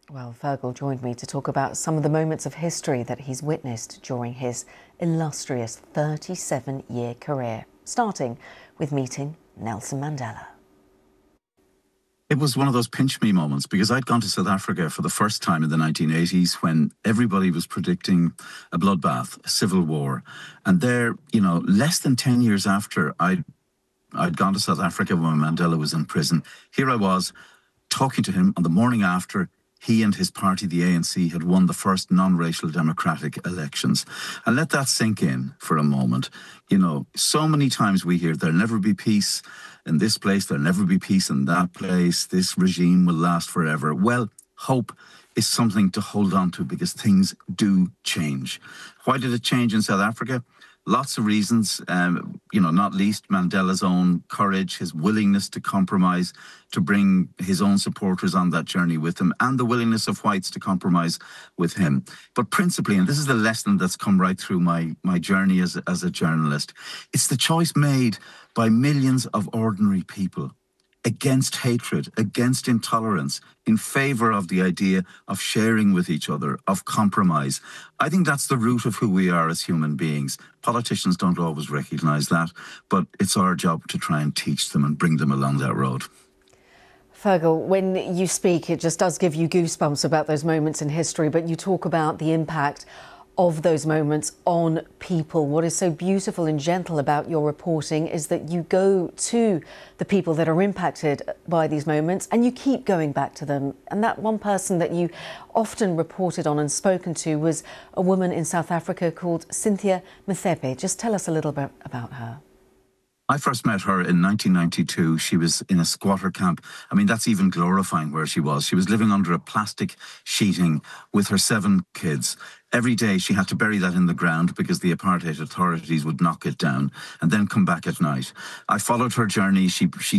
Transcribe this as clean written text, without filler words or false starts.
Well, Fergal joined me to talk about some of the moments of history that he's witnessed during his illustrious 37-year career, starting with meeting Nelson Mandela. It was one of those pinch me moments because I'd gone to South Africa for the first time in the 1980s when everybody was predicting a bloodbath, a civil war. And there, less than 10 years after I'd gone to South Africa when Mandela was in prison, here I was talking to him on the morning after he and his party, the ANC, had won the first non-racial democratic elections. And let that sink in for a moment. So many times we hear there'll never be peace in this place, there'll never be peace in that place, this regime will last forever. Well, hope is something to hold on to because things do change. Why did it change in South Africa? Lots of reasons, not least Mandela's own courage, his willingness to compromise, to bring his own supporters on that journey with him, and the willingness of whites to compromise with him. But principally, and this is the lesson that's come right through my journey as a journalist, it's the choice made by millions of ordinary people against hatred, against intolerance, in favour of the idea of sharing with each other, of compromise. I think that's the root of who we are as human beings. Politicians don't always recognise that, but it's our job to try and teach them and bring them along that road. Fergal, when you speak, it just does give you goosebumps about those moments in history, but you talk about the impact of those moments on people. What is so beautiful and gentle about your reporting is that you go to the people that are impacted by these moments and you keep going back to them. And that one person that you often reported on and spoken to was a woman in South Africa called Cynthia Mthembe. Just tell us a little bit about her. I first met her in 1992. She was in a squatter camp. I mean, that's even glorifying where she was. She was living under a plastic sheeting with her 7 kids. Every day she had to bury that in the ground because the apartheid authorities would knock it down and then come back at night. I followed her journey. She